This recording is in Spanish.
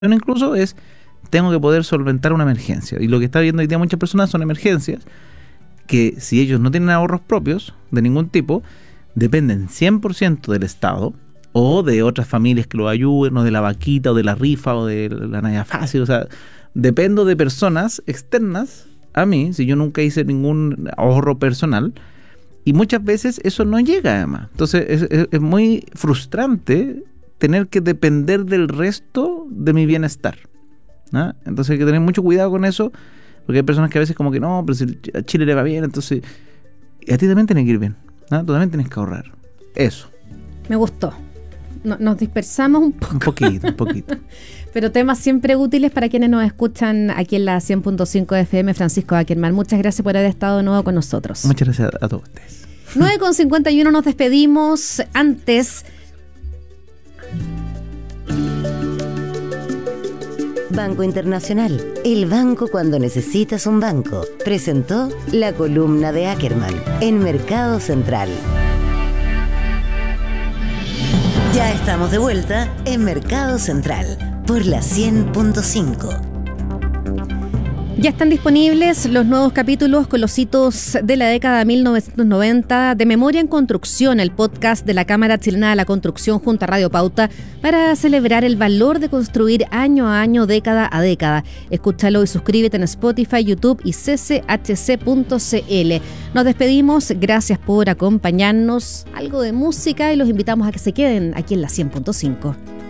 incluso es, tengo que poder solventar una emergencia. Y lo que está viendo hoy día muchas personas son emergencias que, si ellos no tienen ahorros propios de ningún tipo, dependen 100% del Estado o de otras familias que lo ayuden, o de la vaquita, o de la rifa, o de la Naya Fácil. O sea, dependo de personas externas a mí, si yo nunca hice ningún ahorro personal, y muchas veces eso no llega, además. Entonces es muy frustrante tener que depender del resto de mi bienestar, ¿no? Entonces hay que tener mucho cuidado con eso, porque hay personas que a veces como que no, pero si a Chile le va bien, entonces a ti también tienes que ir bien, ¿no? Tú también tienes que ahorrar. Eso. Me gustó. Nos dispersamos un poco. Un poquito. Pero temas siempre útiles para quienes nos escuchan aquí en la 100.5 FM. Francisco Ackerman, muchas gracias por haber estado de nuevo con nosotros. Muchas gracias a todos ustedes. 9:51 nos despedimos. Antes, Banco Internacional, el banco cuando necesitas un banco, presentó la columna de Ackerman en Mercado Central. Ya estamos de vuelta en Mercado Central por la 100.5. ya están disponibles los nuevos capítulos con los hitos de la década de 1990 de Memoria en Construcción, el podcast de la Cámara Chilena de la Construcción junto a Radio Pauta para celebrar el valor de construir año a año, década a década. Escúchalo y suscríbete en Spotify, YouTube y cchc.cl. Nos despedimos, gracias por acompañarnos, algo de música y los invitamos a que se queden aquí en la 100.5.